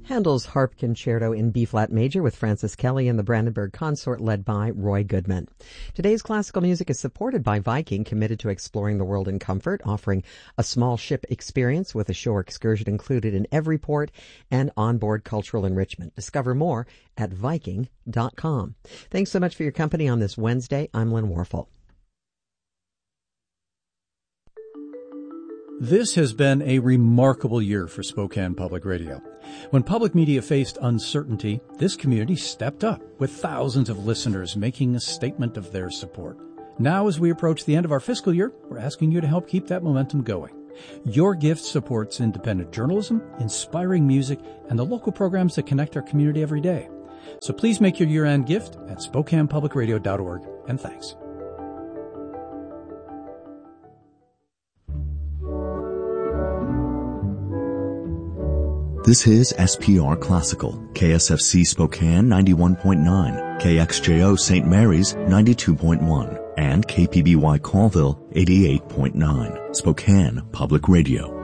Handel's Harp Concerto in B-flat major with Francis Kelly and the Brandenburg Consort led by Roy Goodman. Today's classical music is supported by Viking, committed to exploring the world in comfort, offering a small ship experience with a shore excursion included in every port and onboard cultural enrichment. Discover more at Viking.com. Thanks so much for your company on this Wednesday. I'm Lynn Warfel. This has been a remarkable year for Spokane Public Radio. When public media faced uncertainty, this community stepped up, with thousands of listeners making a statement of their support. Now, as we approach the end of our fiscal year, we're asking you to help keep that momentum going. Your gift supports independent journalism, inspiring music, and the local programs that connect our community every day. So please make your year-end gift at SpokanePublicRadio.org, and thanks. This is SPR Classical, KSFC Spokane 91.9, KXJO St. Mary's 92.1, and KPBY Colville 88.9, Spokane Public Radio.